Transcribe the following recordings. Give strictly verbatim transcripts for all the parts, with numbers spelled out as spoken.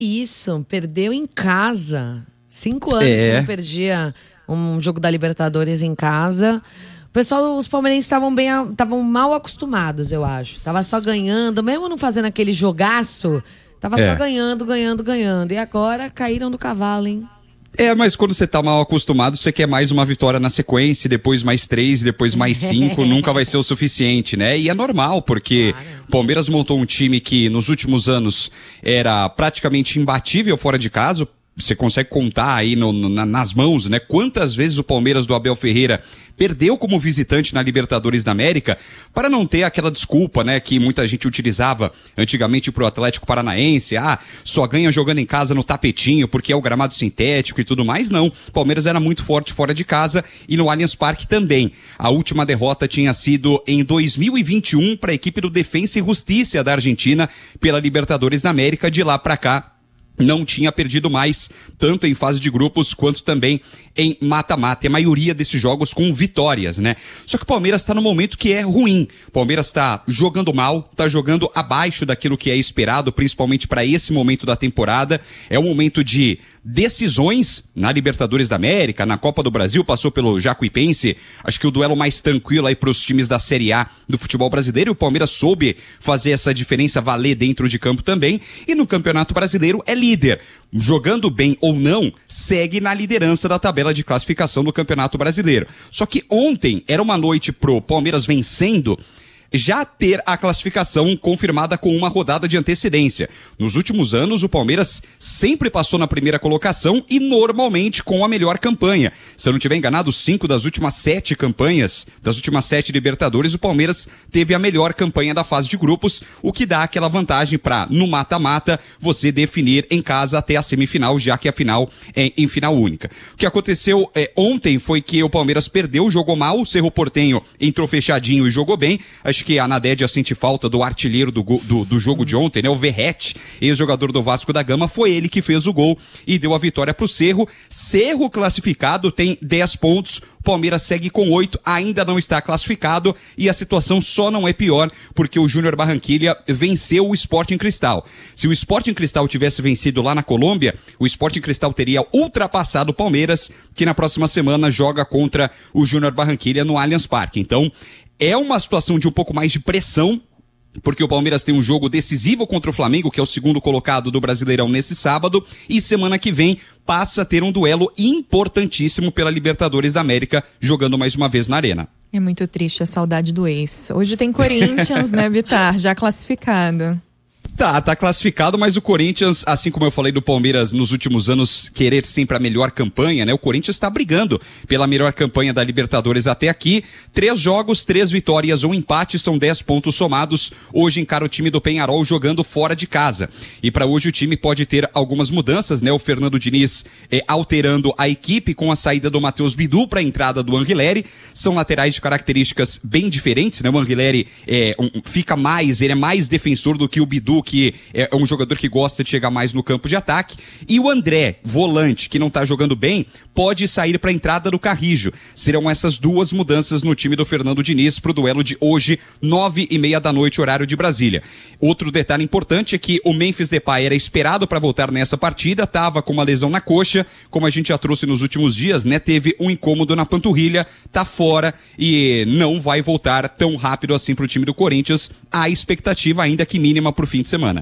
Isso, perdeu em casa. Cinco anos É. que não perdia um jogo da Libertadores em casa. O pessoal, os palmeirenses estavam bem, estavam mal acostumados, eu acho. Tava só ganhando, mesmo não fazendo aquele jogaço, tava É. só ganhando, ganhando, ganhando. E agora caíram do cavalo, hein? É, mas quando você tá mal acostumado, você quer mais uma vitória na sequência, depois mais três, depois mais cinco, nunca vai ser o suficiente, né? E é normal, porque o Palmeiras montou um time que nos últimos anos era praticamente imbatível fora de casa. Você consegue contar aí no, no, nas mãos, né? Quantas vezes o Palmeiras do Abel Ferreira perdeu como visitante na Libertadores da América, para não ter aquela desculpa, né, que muita gente utilizava antigamente pro Atlético Paranaense, ah, só ganha jogando em casa no tapetinho, porque é o gramado sintético e tudo mais. Não, o Palmeiras era muito forte fora de casa e no Allianz Parque também. A última derrota tinha sido em dois mil e vinte e um para a equipe do Defensa e Justiça da Argentina pela Libertadores da América. De lá para cá não tinha perdido mais, tanto em fase de grupos quanto também em mata-mata. E a maioria desses jogos com vitórias, né? Só que o Palmeiras está no momento que é ruim. O Palmeiras está jogando mal, está jogando abaixo daquilo que é esperado, principalmente para esse momento da temporada. É um momento de decisões na Libertadores da América, na Copa do Brasil, passou pelo Jacuipense, acho que o duelo mais tranquilo aí para os times da Série A do futebol brasileiro, e o Palmeiras soube fazer essa diferença valer dentro de campo também, e no Campeonato Brasileiro é líder. Jogando bem ou não, segue na liderança da tabela de classificação do Campeonato Brasileiro. Só que ontem era uma noite pro Palmeiras vencendo já ter a classificação confirmada com uma rodada de antecedência. Nos últimos anos, o Palmeiras sempre passou na primeira colocação e normalmente com a melhor campanha. Se eu não estiver enganado, cinco das últimas sete campanhas, das últimas sete Libertadores, o Palmeiras teve a melhor campanha da fase de grupos, o que dá aquela vantagem para, no mata-mata, você definir em casa até a semifinal, já que a final é em final única. O que aconteceu é, ontem foi que o Palmeiras perdeu, jogou mal, o Cerro Porteño entrou fechadinho e jogou bem. Acho que a Anadédia sente falta do artilheiro do, do, do jogo de ontem, né? O Verrete, ex-jogador do Vasco da Gama, foi ele que fez o gol e deu a vitória pro Cerro. Cerro classificado, tem dez pontos, o Palmeiras segue com oito, ainda não está classificado e a situação só não é pior porque o Júnior Barranquilla venceu o Sporting Cristal. Se o Sporting Cristal tivesse vencido lá na Colômbia, o Sporting Cristal teria ultrapassado o Palmeiras, que na próxima semana joga contra o Júnior Barranquilla no Allianz Parque. Então, é uma situação de um pouco mais de pressão, porque o Palmeiras tem um jogo decisivo contra o Flamengo, que é o segundo colocado do Brasileirão nesse sábado, e semana que vem passa a ter um duelo importantíssimo pela Libertadores da América, jogando mais uma vez na Arena. É muito triste a saudade do ex. Hoje tem Corinthians, né, Vitar? Já classificado. Tá, tá classificado, mas o Corinthians, assim como eu falei do Palmeiras nos últimos anos querer sempre a melhor campanha, né? O Corinthians está brigando pela melhor campanha da Libertadores até aqui. Três jogos, três vitórias, um empate, são dez pontos somados. Hoje encara o time do Peñarol jogando fora de casa. E para hoje o time pode ter algumas mudanças, né? O Fernando Diniz é, alterando a equipe com a saída do Matheus Bidu para a entrada do Anguilleri. São laterais de características bem diferentes, né? O Anguilleri é, um, fica mais, ele é mais defensor do que o Bidu, que é um jogador que gosta de chegar mais no campo de ataque, e o André, volante, que não tá jogando bem, pode sair para a entrada do Carrijo. Serão essas duas mudanças no time do Fernando Diniz pro duelo de hoje, nove e meia da noite, horário de Brasília. Outro detalhe importante é que o Memphis Depay era esperado para voltar nessa partida, tava com uma lesão na coxa, como a gente já trouxe nos últimos dias, né? Teve um incômodo na panturrilha, tá fora e não vai voltar tão rápido assim pro time do Corinthians. Há expectativa ainda que mínima pro fim de semana.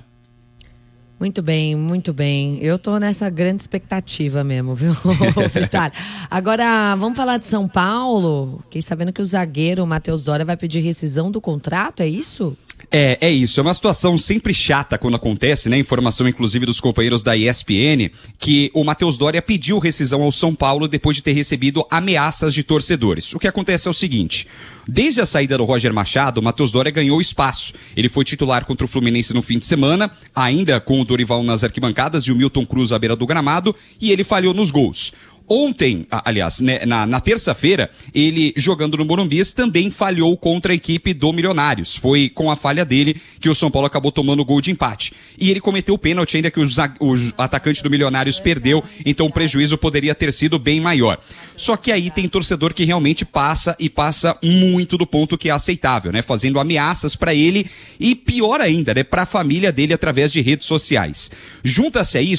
Muito bem, muito bem. Eu tô nessa grande expectativa mesmo, viu, Vitar? Agora, vamos falar de São Paulo. Fiquei sabendo que o zagueiro Matheus Doria vai pedir rescisão do contrato, é isso? É, é isso. É uma situação sempre chata quando acontece, né? Informação, inclusive, dos companheiros da E S P N, que o Matheus Doria pediu rescisão ao São Paulo depois de ter recebido ameaças de torcedores. O que acontece é o seguinte: desde a saída do Roger Machado, o Matheus Doria ganhou espaço. Ele foi titular contra o Fluminense no fim de semana, ainda com o Dorival nas arquibancadas e o Milton Cruz à beira do gramado, e ele falhou nos gols. Ontem, aliás, né, na, na terça-feira, ele jogando no Morumbi também falhou contra a equipe do Milionários. Foi com a falha dele que o São Paulo acabou tomando o gol de empate. E ele cometeu o pênalti ainda que o, o atacante do Milionários perdeu, então o prejuízo poderia ter sido bem maior. Só que aí tem torcedor que realmente passa e passa muito do ponto que é aceitável, né? Fazendo ameaças para ele e pior ainda, né? Para a família dele através de redes sociais. Junta-se a isso